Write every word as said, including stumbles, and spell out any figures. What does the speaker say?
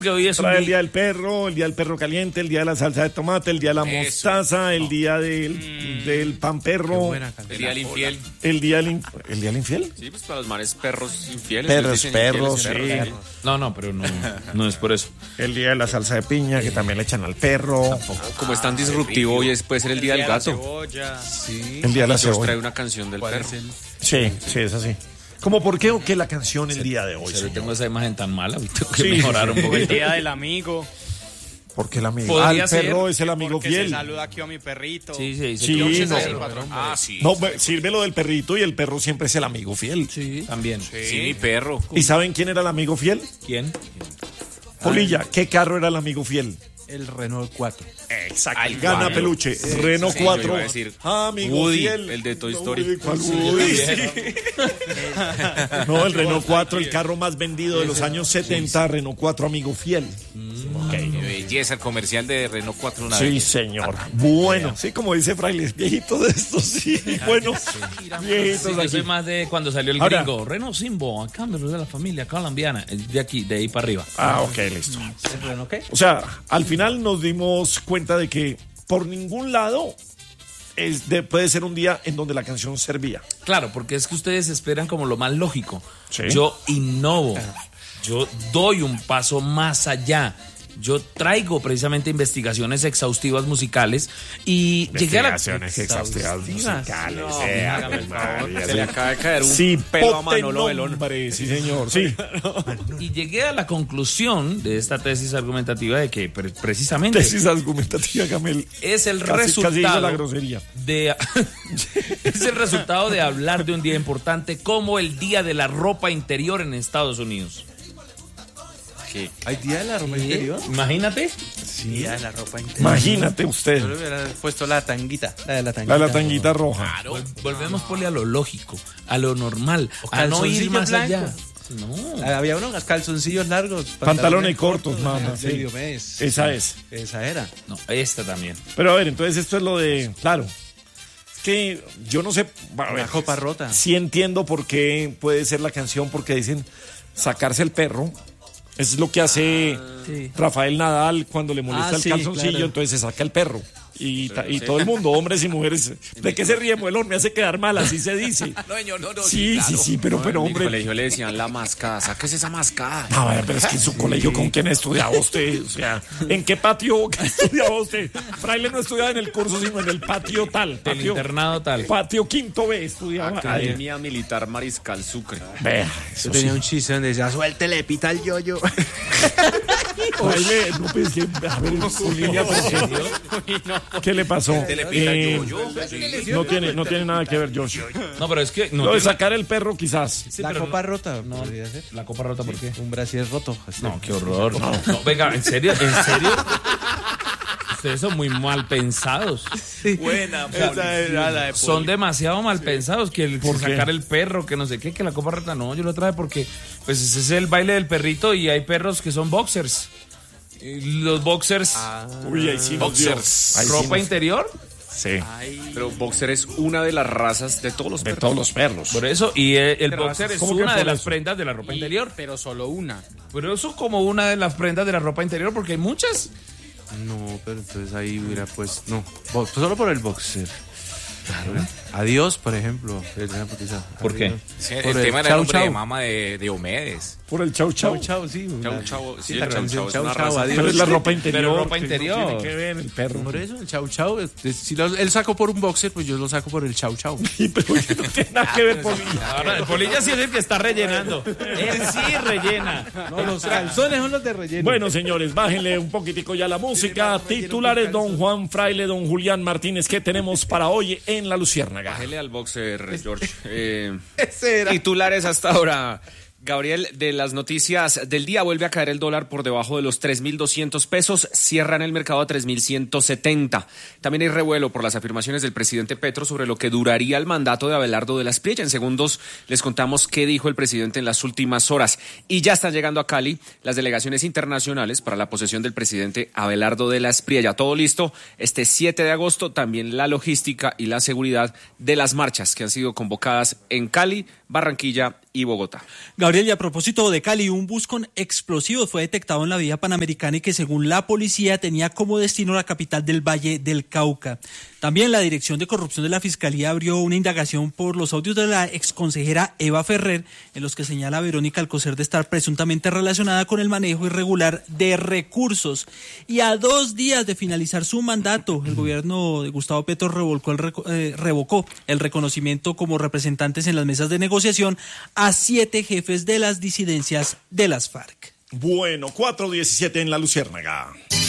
Que hoy es Trae un el día del perro, el día del perro caliente, el día de la salsa de tomate, el día de la Eso. mostaza, el día del, Mm. del pan perro, El día del infiel. el día del, in- el día del infiel. Sí, pues para los manes perros infieles. Perros, les dicen perros, infieles, sí. No, no, pero no, no es por eso. El día de la salsa de piña, que también le echan al perro. Como es tan disruptivo, hoy es, puede ser el día del gato. Sí. El día de la Dios trae cebolla. una canción del ¿Cuál perro. es el? Sí, sí, es así. ¿Cómo por qué o qué la canción el día de hoy? Pero señor? tengo esa imagen tan mala, hoy tengo que Sí. mejorar un poco. El día del amigo. Porque el amigo. Podría Ah, el ser, perro es el amigo Porque fiel. se saluda aquí a mi perrito. Sí, sí, Sí, sí. no. Ah, sí. No, ve- sirve lo del perrito y el perro siempre es el amigo fiel. Sí, también. Sí, mi perro. ¿Y saben quién era el amigo fiel? ¿Quién? Polilla, ¿qué carro era el amigo fiel? El Renault cuatro. Exacto. Ay, Gana Pablo. peluche. Renault Sí, yo cuatro. iba a decir Amigo Woody, fiel. el de Toy No, Story. ¿cuál Woody? No, el Renault cuatro, el carro más vendido de los años setenta. Renault cuatro, amigo fiel. Qué belleza, el comercial de Renault cuatro una Sí, vez. señor. Bueno, sí, como dice Fraile, viejito de estos, sí. Bueno, viejitos Sí, yo soy aquí. más de cuando salió el Ahora- gringo. Renault Simbo, a cambio de la familia colombiana. De aquí, de ahí para arriba. Ah, ok, listo. ¿El Renault qué? O sea, al final nos dimos cuenta de que por ningún lado es de- puede ser un día en donde la canción servía. Claro, porque es que ustedes esperan como lo más lógico. Sí. Yo innovo. Yo doy un paso más allá. Yo traigo precisamente investigaciones exhaustivas musicales y llegué a la... exhaustivas musicales. eh, Ave María, Se le acaba de caer un sí, pelo a pote Manolo Belón. nombre, sí señor, sí. Y llegué a la conclusión de esta tesis argumentativa de que pre- precisamente Tesis argumentativa, Camel. es el Casi- casi hizo resultado la grosería. de es el resultado de hablar de un día importante como el Día de la Ropa Interior en Estados Unidos. ¿Qué? ¿Hay día de la ropa interior? Imagínate. Día de la ropa interior. Imagínate usted, Yo le hubiera puesto la tanguita. La de la tanguita. la, la tanguita roja. Vol- volvemos Poli, a lo lógico, a lo normal, a no ir calzoncillo más blanco. allá. No. Ah, había unos calzoncillos largos. Pantalones cortos, mamá, De sí. Diomedes. Esa es. Esa era. No, esta también. Pero a ver, entonces esto es lo de, claro, es que yo no sé, a ver, La copa rota. sí entiendo por qué puede ser la canción, porque dicen sacarse el perro. Es lo que hace sí. Rafael Nadal cuando le molesta Ah, el sí, calzoncillo, claro. entonces se saca el perro. Y, ta- y todo el mundo, hombres y mujeres, ¿de qué se ríe, Muelón? Me hace quedar mal, así se dice. No, señor, no, no. Sí, sí, sí, pero, pero En mi hombre. colegio le decían la mascada. Sáquese esa mascada. No, vaya, pero es que en su colegio, ¿con quién estudiaba usted? O sea, ¿en qué patio estudiaba usted? Fraile no estudiaba en el curso, sino en el patio tal. Del Patio, internado tal. patio quinto B estudiaba. Ahí. Academia Militar Mariscal Sucre. Vea, Yo eso tenía sí. un chiste donde decía, suéltele, pita el yoyo. Fraile, no, pues, que, a ver, Julián, ¿por qué? ¿Qué le pasó? Eh, no tiene, no tiene nada que ver, Josh. No, pero es que no Lo de tiene- sacar el perro, quizás. Sí, la pero copa no- rota. No, podría ser. la copa rota, ¿por qué? Un brasier roto. así. No, qué horror. No, no, venga, ¿en serio? ¿En serio? Ustedes son muy mal pensados. Buena, Esa era la de Son demasiado mal pensados que el ¿Por qué? sacar el perro, que no sé qué, que la copa rota. No, yo lo traje porque pues ese es el baile del perrito y hay perros que son boxers. Y los boxers, Uy, ahí sí nos dio. Boxers. Ahí sí ropa nos- interior. Sí, Pero boxer es una de las razas de todos los de perros. todos los perros. Por eso, y eh, el boxer es ¿Cómo que una por de las eso? prendas de la ropa interior. Pero solo una. Pero eso como una de las prendas de la ropa interior, porque hay muchas. No, pero entonces ahí hubiera pues no, bo- solo por el boxer. Claro. Adiós, por ejemplo. ¿Por qué? Sí, Por el el tema era el chau, nombre de chau. mama de, de Omedes. Por el chau chau. Chau, chau, sí. Chau, una- chau. Sí, la el chau, canción chau es chau, una chau, raza. adiós. Pero es la ropa interior. Pero ropa que no interior. tiene que ver el perro. Por eso, el chau chau. este, Si lo- él sacó por un boxer, pues yo lo saco por el chau chau. Sí, pero que no tiene nada que ver, Polilla. Ahora, el polilla sí es el que está rellenando. Él sí rellena. No, los calzones son los de relleno. Bueno, señores, bájenle un poquitico ya la música. Titulares, don Juan Fraile, don Julián Martínez. ¿Qué tenemos para hoy en La Luciérnaga? Bájele al boxer, George. Eh, ese era. titulares hasta ahora. Gabriel, de las noticias del día, vuelve a caer el dólar por debajo de los tres mil doscientos pesos, cierra en el mercado a tres mil ciento setenta. También hay revuelo por las afirmaciones del presidente Petro sobre lo que duraría el mandato de Abelardo de la Espriella. En segundos les contamos qué dijo el presidente en las últimas horas. Y ya están llegando a Cali las delegaciones internacionales para la posesión del presidente Abelardo de la Espriella. Todo listo este siete de agosto, también la logística y la seguridad de las marchas que han sido convocadas en Cali, Barranquilla y Bogotá. Gabriel, y a propósito de Cali, un bus con explosivos fue detectado en la vía panamericana y que según la policía tenía como destino la capital del Valle del Cauca. También la Dirección de Corrupción de la Fiscalía abrió una indagación por los audios de la exconsejera Eva Ferrer, en los que señala a Verónica Alcocer de estar presuntamente relacionada con el manejo irregular de recursos. Y a dos días de finalizar su mandato, el gobierno de Gustavo Petro revolcó el reco- eh, revocó el reconocimiento como representantes en las mesas de negociación a siete jefes de las disidencias de las FARC. Bueno, cuatro diecisiete en La Luciérnaga.